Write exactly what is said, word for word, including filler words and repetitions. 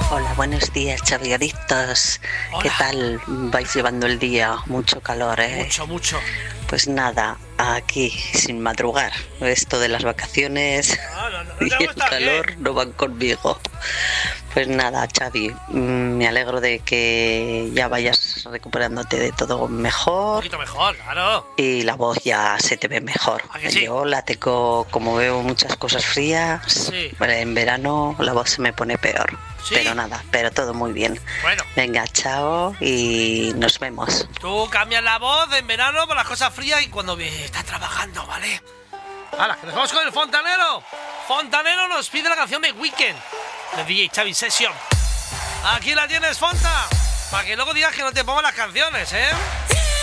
Hola, buenos días, Xaviaditos. Hola. ¿Qué tal vais llevando el día? Mucho calor, ¿eh? Mucho, mucho. Pues nada, aquí, sin madrugar. Esto de las vacaciones No, no, no, no y te el gusta calor bien. no van conmigo. Pues nada, Xavi, mm, me alegro de que ya vayas recuperándote de todo Un mejor. poquito mejor, claro. Y la voz ya se te ve mejor. ¿A que sí? Yo la tengo, como veo muchas cosas frías, Sí. en verano la voz se me pone peor. ¿Sí? Pero nada, pero todo muy bien. Bueno, Venga, chao y nos vemos. tú cambias la voz en verano por las cosas frías y cuando vi- estás trabajando, ¿vale? Hala, que nos vamos con el fontanero. Fontanero nos pide la canción de Weekend, de D J Xavi Session. Aquí la tienes, Fonta, para que luego digas que no te pongo las canciones, ¿eh?